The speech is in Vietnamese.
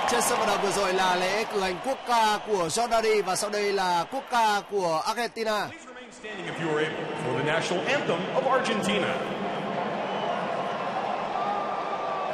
Trên sân vận động vừa rồi là lễ cử hành quốc ca của Jordani và sau đây là quốc ca của Argentina. Please remain standing if you are able for the national anthem of Argentina.